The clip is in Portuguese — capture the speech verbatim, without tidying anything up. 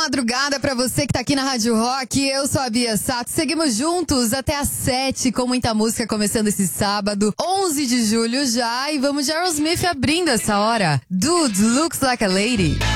madrugada pra você que tá aqui na Rádio Rock. Eu sou a Bia Sato. Seguimos juntos até às sete com muita música começando esse sábado, onze de julho já. E vamos de Aerosmith abrindo essa hora. Dude Looks Like a Lady.